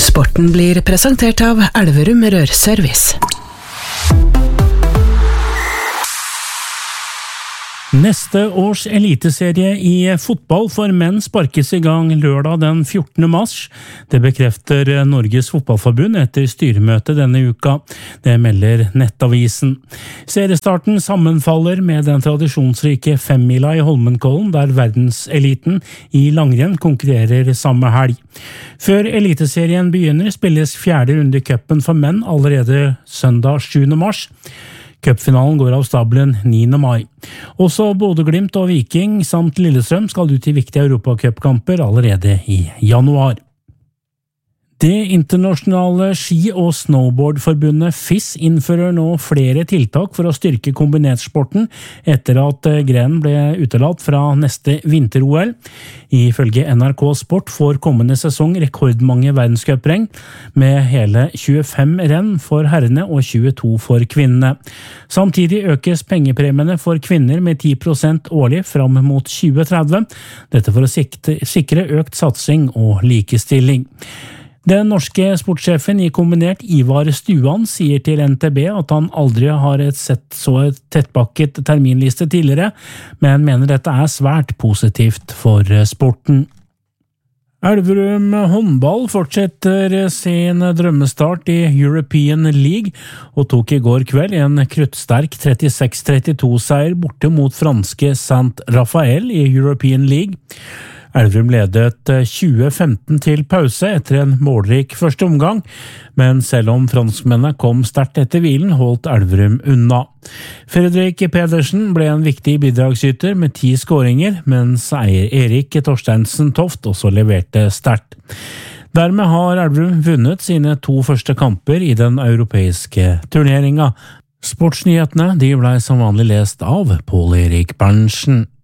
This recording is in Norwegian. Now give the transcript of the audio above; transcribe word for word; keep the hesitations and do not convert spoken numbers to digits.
Sporten blir presentert av Elverum Rørservice. Neste års eliteserie i fotball for menn sparkes i gang lørdag den fjortende mars. Det bekrefter Norges Fotballforbund etter styremøte denne uka. Det melder Nettavisen. Seriestarten sammenfaller med den tradisjonsrike femmila i Holmenkollen, der verdenseliten i langrenn konkurrerer samme helg. Før eliteserien begynner spilles fjerde runde i cupen for menn allerede søndag sjuende mars. Cupfinalen går av stabelen niende mai. Også Bodø/Glimt og Viking samt Lillestrøm skal ut i viktige europacupkamper allerede i januar. Det internasjonale ski- og snowboardforbundet F I S innfører nå flere tiltak for å styrke kombinertsporten etter at grenen ble utelatt fra neste vinter-O L. Ifølge N R K Sport får kommende sesong rekordmange verdenscuprenn, med hele tjuefem renn for herrene og tjueto for kvinnene. Samtidig økes pengepremiene for kvinner med ti prosent årlig fram mot tjue tretti, dette for å sikre økt satsing og likestilling. Den norske sportssjefen i kombinert Ivar Stuan sier til N T B at han aldri har sett så et tettpakket terminliste tidligere, men mener dette er svært positivt for sporten. Elverum håndball fortsetter sin drømmestart i European League og tok i går kveld en kruttsterk trettiseks trettito-seier borte mot franske Saint Raphael i European League. Elverum ledet tjue femten til pause etter en målrik første omgang, men selv om franskmennene kom sterkt etter hvilen, holdt Elverum unna. Fredrik Pedersen ble en viktig bidragsyter med ti skåringer, mens eier Erik Torsteinsen Toft også leverte sterkt. Dermed har Elverum vunnet sine to første kamper i den europeiske turneringa. Sportsnyhetene de ble som vanlig lest av Pål Erik Berntsen.